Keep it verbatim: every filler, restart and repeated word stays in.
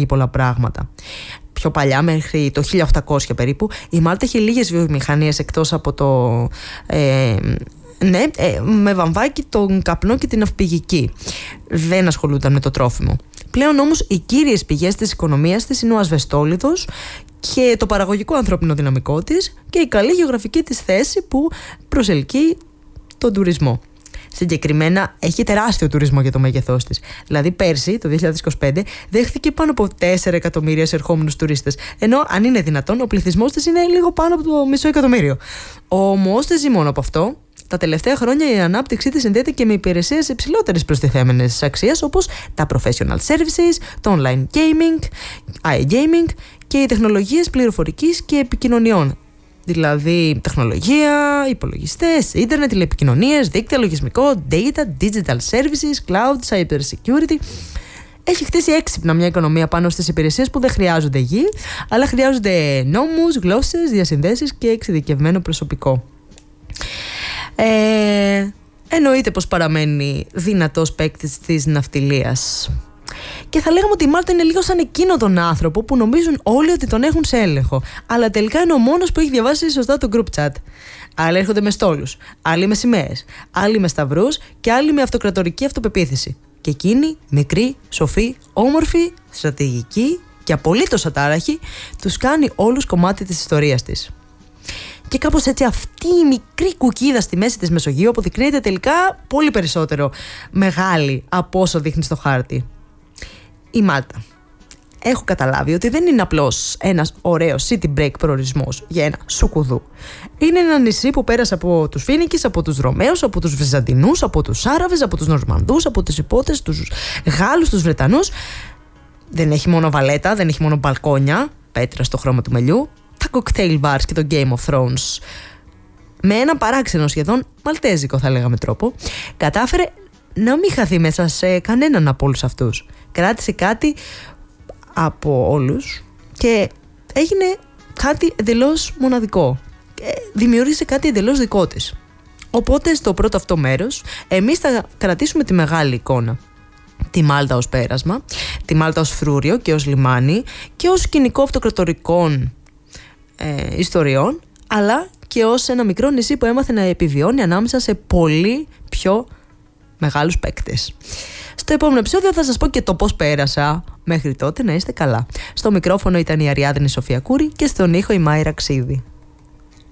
παράγει πολλά πράγματα. Πιο παλιά, μέχρι το χίλια οκτακόσια περίπου, η Μάλτα είχε λίγες βιομηχανίες εκτός από το... Ε, ναι, ε, με βαμβάκι, τον καπνό και την ναυπηγική. Δεν ασχολούνταν με το τρόφιμο. Πλέον όμως οι κύριες πηγές της οικονομίας της είναι ο ασβεστόλιθος και το παραγωγικό ανθρώπινο δυναμικό της και η καλή γεωγραφική της θέση που προσελκύει τον τουρισμό. Συγκεκριμένα έχει τεράστιο τουρισμό για το μέγεθός της. Δηλαδή πέρσι, το δύο χιλιάδες είκοσι πέντε, δέχθηκε πάνω από τέσσερα εκατομμύρια εισερχόμενους τουρίστες. Ενώ αν είναι δυνατόν, ο πληθυσμός της είναι λίγο πάνω από το μισό εκατομμύριο. Όμως δεν ζει μόνο από αυτό. Τα τελευταία χρόνια η ανάπτυξή της συνδέεται και με υπηρεσίες υψηλότερης προστιθέμενης αξίας, όπως τα professional services, το online gaming, iGaming και οι τεχνολογίες πληροφορικής και επικοινωνιών. Δηλαδή τεχνολογία, υπολογιστές, ίντερνετ, τηλεπικοινωνίες, δίκτυα, λογισμικό, data, digital services, cloud, cyber security. Έχει χτίσει έξυπνα μια οικονομία πάνω στις υπηρεσίες που δεν χρειάζονται γη, αλλά χρειάζονται νόμους, γλώσσες, διασυνδέσεις και εξειδικευμένο προσωπικό. Ε, εννοείται πως παραμένει δυνατός παίκτης της ναυτιλίας. Και θα λέγαμε ότι η Μάλτα είναι λίγο σαν εκείνο τον άνθρωπο που νομίζουν όλοι ότι τον έχουν σε έλεγχο, αλλά τελικά είναι ο μόνος που έχει διαβάσει σωστά το group chat. Άλλοι έρχονται με στόλους, άλλοι με σημαίες, άλλοι με σταυρούς και άλλοι με αυτοκρατορική αυτοπεποίθηση. Και εκείνοι, μικροί, σοφοί, όμορφοι, στρατηγικοί και απολύτως ατάραχοι, τους κάνει όλους κομμάτι της ιστορίας της. Και κάπως έτσι αυτή η μικρή κουκίδα στη μέση της Μεσογείου αποδεικνύεται τελικά πολύ περισσότερο μεγάλη από όσο δείχνει στο χάρτη. Η Μάλτα. Έχω καταλάβει ότι δεν είναι απλώς ένας ωραίος city break προορισμός για ένα σουκουδού. Είναι ένα νησί που πέρασε από τους Φίνικες, από τους Ρωμαίους, από τους Βυζαντινούς, από τους Άραβες, από τους Νορμανδούς, από τους Ιππότες, τους Γάλλους, τους Βρετανούς. Δεν έχει μόνο βαλέτα, δεν έχει μόνο μπαλκόνια, πέτρα στο χρώμα του μελιού, τα cocktail bars και το Game of Thrones. Με ένα παράξενο σχεδόν μαλτέζικο θα λέγαμε τρόπο, κατάφερε να μην χαθεί μέσα σε κανέναν από όλους αυτούς. Κράτησε κάτι από όλους και έγινε κάτι εντελώς μοναδικό. Δημιούργησε κάτι εντελώς δικό της. Οπότε στο πρώτο αυτό μέρος εμείς θα κρατήσουμε τη μεγάλη εικόνα. Τη Μάλτα ως πέρασμα, τη Μάλτα ως φρούριο και ως λιμάνι και ως σκηνικό αυτοκρατορικών ε, ιστοριών, αλλά και ως ένα μικρό νησί που έμαθε να επιβιώνει ανάμεσα σε πολύ πιο μεγάλους παίκτες. Στο επόμενο επεισόδιο θα σας πω και το πώς πέρασα. Μέχρι τότε να είστε καλά. Στο μικρόφωνο ήταν η Αριάδνη Σοφία Κούρη και στον ήχο η Μάιρα Ξίδη.